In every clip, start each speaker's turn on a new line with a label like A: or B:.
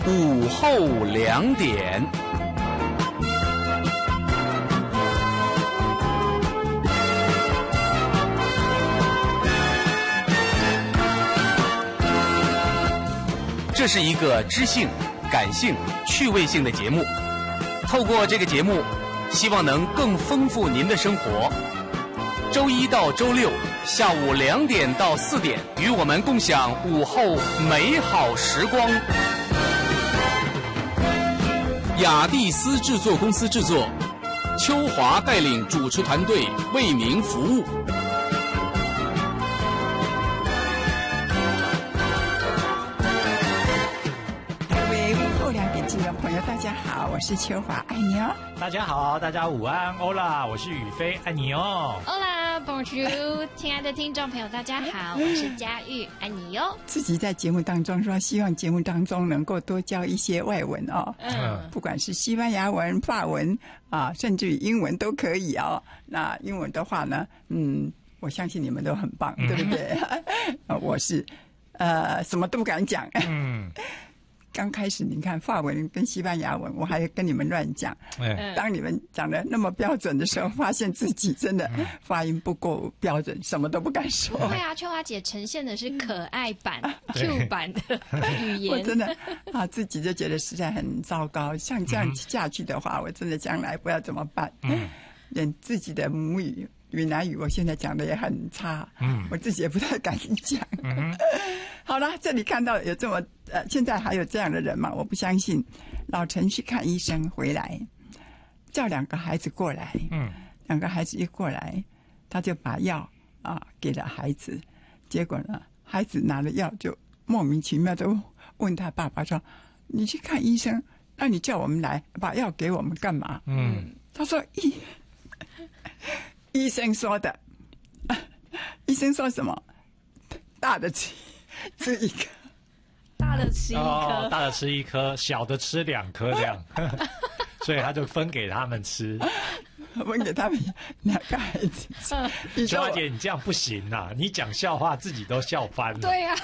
A: 午后2点。这是一个知性、感性、趣味性的节目。透过这个节目，希望能更丰富您的生活。周一到周六下午2点到4点，与我们共享午后美好时光。雅蒂斯制作公司制作，秋华带领主持团队为您服务。
B: 朋友大家好，我是秋华，爱你哦。
C: 大家好，大家午安，欧啦，我是宇飞，爱你哦。
D: 欧啦 ，Bonjour， 亲爱的听众朋友，大家好，我是佳玉，爱你哟。
B: 自己在节目当中说，希望节目当中能够多教一些外文哦，不管是西班牙文、法文啊，甚至于英文都可以哦。那英文的话呢，我相信你们都很棒，对不对？我是什么都不敢讲。刚开始你看法文跟西班牙文，我还跟你们乱讲。当你们讲的那么标准的时候，发现自己真的发音不够标准，什么都不敢说。
D: 对啊，秋华姐呈现的是可爱版、Q 版的语言。
B: 我真的自己就觉得实在很糟糕。像这样下去的话，我真的将来不知道怎么办。连自己的母语闽南语，我现在讲的也很差。我自己也不太敢讲。好了，这里看到有这么现在还有这样的人吗？我不相信。老陈去看医生回来，叫2个孩子过来。2个孩子一过来，他就把药给了孩子。结果呢，孩子拿了药就莫名其妙的问他爸爸说：“你去看医生，那你叫我们来把药给我们干嘛？”他说：“医生说的。”医生说什么？大的吃一颗，
D: 大的吃一颗，
C: 大的吃一颗，小的吃2颗这样，所以他就分给他们吃，
B: 分给他们2个孩子吃。
C: 秋华姐，你这样不行啊！你讲笑话自己都笑翻了。
D: 对呀。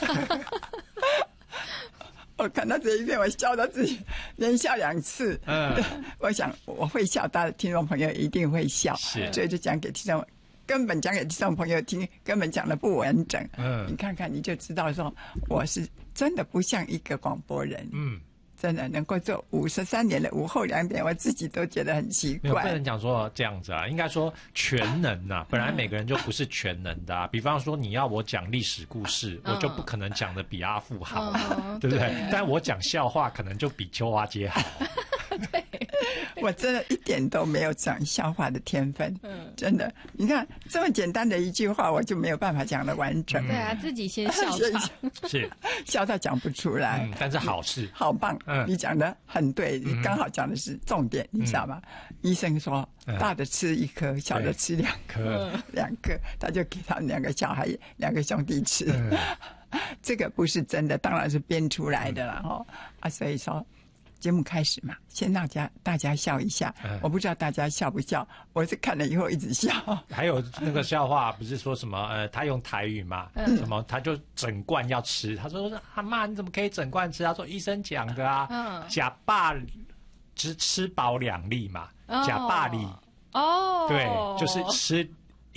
B: 我看到这一片，我笑到自己连笑2次。我想我会笑，大家听众朋友一定会笑，所以就讲给听众。根本讲给听众朋友听，根本讲的不完整。你看看你就知道说，我是真的不像一个广播人。真的能够做53年的午后2点，我自己都觉得很奇怪。
C: 不能讲说这样子啊，应该说全能啊。本来每个人就不是全能的啊。比方说你要我讲历史故事，我就不可能讲的比阿富好，对不对？但我讲笑话可能就比秋华姐好。
D: 对，
B: 我真的一点都没有讲笑话的天分。真的，你看这么简单的一句话，我就没有办法讲得完整。
D: 对啊，自己先笑场，
C: 是
B: 笑到讲不出来。
C: 但是好事，
B: 好棒。你讲的很对，你刚好讲的是重点，你知道吗？医生说大的吃1颗，小的吃2颗，2颗，他就给他们2个小孩2个兄弟吃。这个不是真的，当然是编出来的了所以说。节目开始嘛，先让大家笑一下。我不知道大家笑不笑，我是看了以后一直笑。
C: 还有那个笑话，不是说什么他用台语嘛，什么他就整罐要吃，他说阿嬷你怎么可以整罐吃？他说医生讲的啊，假霸只吃饱2粒嘛，假霸里对，就是吃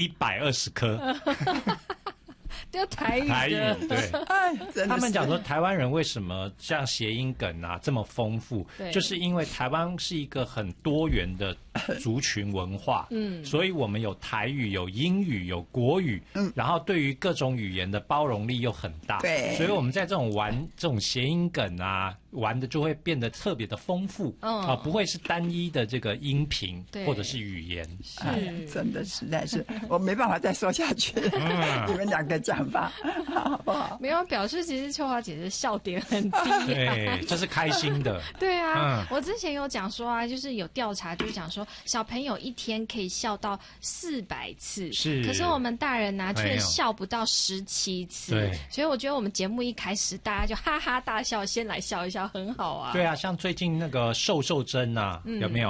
C: 120颗。
D: 就台语
C: 对，他们讲说台湾人为什么像谐音梗这么丰富，就是因为台湾是一个很多元的族群文化，所以我们有台语、有英语、有国语，然后对于各种语言的包容力又很大，对，所以我们在这种玩这种谐音梗玩的就会变得特别的丰富，不会是单一的这个音频或者是语言，
B: 真的实在是我没办法再说下去。你们2个讲吧，好不好？
D: 没有表示，其实秋华姐的笑点很低。
C: 对，这是开心的。
D: 对啊，我之前有讲说就是有调查，就是讲说小朋友一天可以笑到400次，可是我们大人却笑不到17次。对，所以我觉得我们节目一开始大家就哈哈大笑，先来笑一笑，很好啊。
C: 对啊，像最近那个瘦针有没有？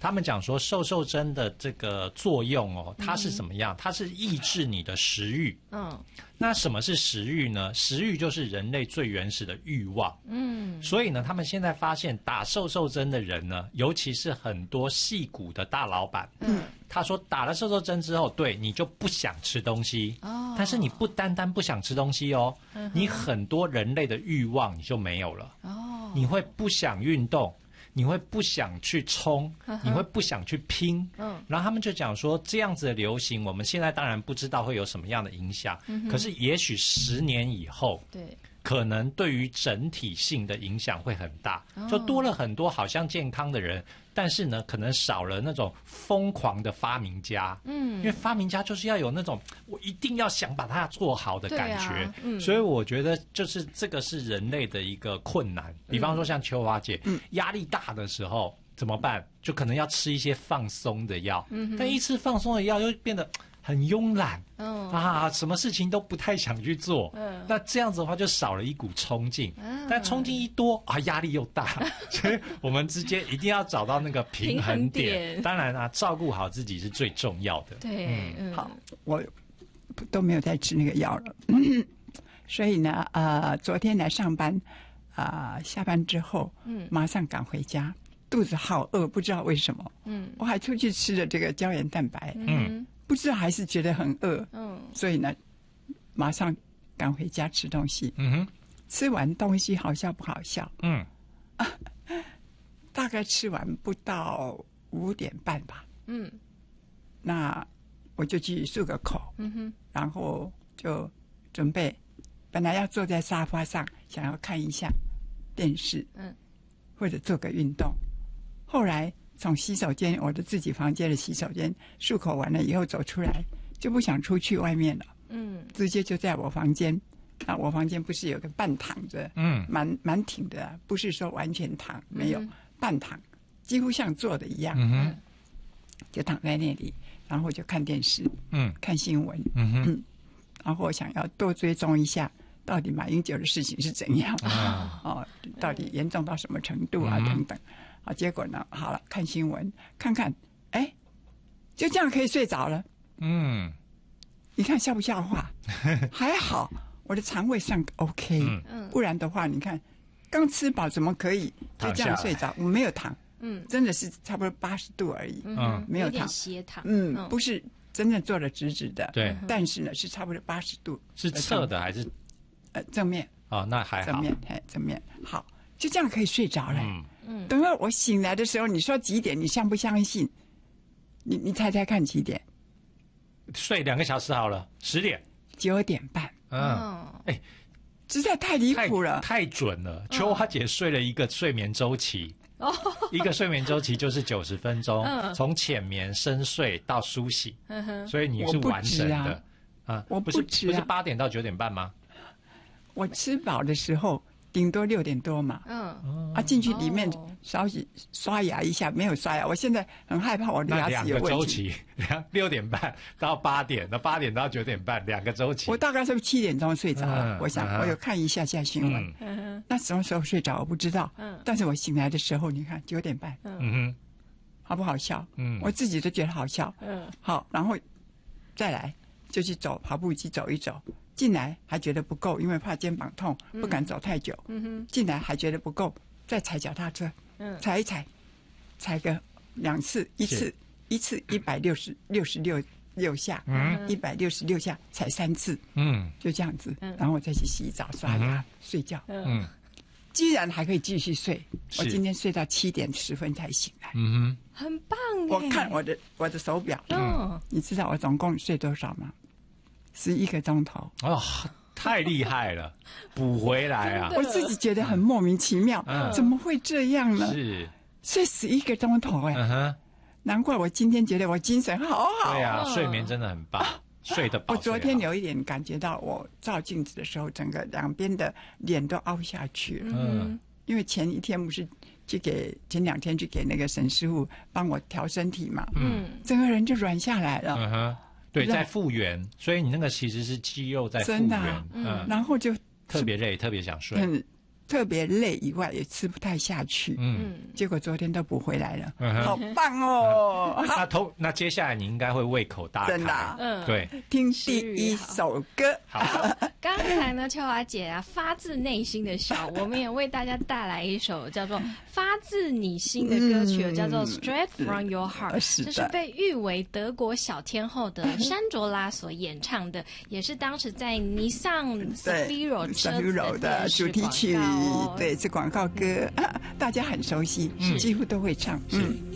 C: 他们讲说瘦瘦针的这个作用哦，它是怎么样？它是抑制你的食欲。那什么是食欲呢？食欲就是人类最原始的欲望。所以呢，他们现在发现打瘦瘦针的人呢，尤其是很多矽谷的大老板，他说打了瘦瘦针之后，对你就不想吃东西。但是你不单单不想吃东西哦，你很多人类的欲望你就没有了。你会不想运动。你会不想去冲，你会不想去拼，然后他们就讲说，这样子的流行，我们现在当然不知道会有什么样的影响，可是也许10年以后，对，可能对于整体性的影响会很大，就多了很多好像健康的人，但是呢，可能少了那种疯狂的发明家，因为发明家就是要有那种我一定要想把它做好的感觉，所以我觉得就是这个是人类的一个困难。比方说像秋华姐，压力大的时候怎么办？就可能要吃一些放松的药，但一吃放松的药又变得很慵懒，什么事情都不太想去做，那这样子的话就少了一股冲劲，但冲劲一多压力又大，所以我们之间一定要找到那个平衡点。当然照顾好自己是最重要的。
D: 对，
B: 好，我都没有再吃那个药了，所以呢，昨天来上班，下班之后，马上赶回家，肚子好饿，不知道为什么，我还出去吃了这个胶原蛋白，不知道还是觉得很饿，所以呢，马上赶回家吃东西。吃完东西好笑不好笑？大概吃完不到5点半吧。那我就去漱个口，然后就准备，本来要坐在沙发上，想要看一下电视，或者做个运动，后来。从洗手间，我的自己房间的洗手间漱口完了以后走出来，就不想出去外面了。直接就在我房间。我房间不是有个半躺着，蛮挺的，不是说完全躺，没有半躺，几乎像坐的一样。就躺在那里，然后就看电视，看新闻，然后我想要多追踪一下，到底马英九的事情是怎样，到底严重到什么程度啊，等等。结果呢？好了，看新闻，看看，就这样可以睡着了。你看笑不笑话？还好，我的肠胃上 OK。不然的话，你看，刚吃饱怎么可以就这样睡着？我没有躺，真的是差不多80度而已，没有躺，
D: 斜躺，
B: 不是真正坐得直直的，
C: 对，
B: 但是呢是差不多80度，
C: 是侧的还是
B: 正面？
C: 那还好，
B: 正面好，就这样可以睡着了。等到我醒来的时候，你说几点？你相不相信？你猜猜看几点？
C: 睡2个小时好了，10点
B: ，9点半。实在太离谱了，
C: 太准了。秋花姐睡了一个睡眠周期，一个睡眠周期就是90分钟，从浅眠、深睡到苏醒，所以你是完整的。
B: 我不止
C: 不是8点到9点半吗？
B: 我吃饱的时候。顶多6点多嘛，进去里面稍许刷牙一下，没有刷牙。我现在很害怕我的牙齿有问题。2个周期，6点半到8点，那8点到9点半，2个周期。我大概是7点钟睡着了，我想我有看一下新闻。那什么时候睡着我不知道，但是我醒来的时候，你看9点半，好不好笑？我自己都觉得好笑。好，然后再来就去走跑步机走一走。进来还觉得不够，因为怕肩膀痛，不敢走太久。进来还觉得不够，再踩脚踏车，踩一踩，踩个2次，一次166下，166下踩3次，就这样子，然后我再去洗澡、刷牙、睡觉。居然还可以继续睡，我今天睡到7点10分才醒来。
D: 很棒。
B: 我看我的手表，你知道我总共睡多少吗？11个钟头。
C: 太厉害了，补回来啊！
B: 我自己觉得很莫名其妙，怎么会这样呢？
C: 是
B: 睡11个钟头难怪我今天觉得我精神好好。
C: 对啊，睡眠真的很棒，睡得饱。
B: 我昨天有一点感觉到，我照镜子的时候，整个两边的脸都凹下去了。因为前2天去给那个沈师傅帮我调身体嘛，整个人就软下来了。
C: 对，在复原，所以你那个其实是肌肉在复原，
B: 然后就
C: 特别累，特别想睡。
B: 特别累以外，也吃不太下去。结果昨天都补回来了，好棒哦！
C: 那接下来你应该会胃口大开，
B: 真的，
C: 对，
B: 听第一首歌。
C: 好，
D: 刚才呢，秋华姐啊，发自内心的笑，我们也为大家带来一首叫做《发自你心》的歌曲，叫做《Straight from Your Heart》，这是被誉为德国小天后的珊卓拉所演唱的，也是当时在尼桑 Safiro 车子的
B: 主题曲，对，是广告歌，大家很熟悉，几乎都会唱。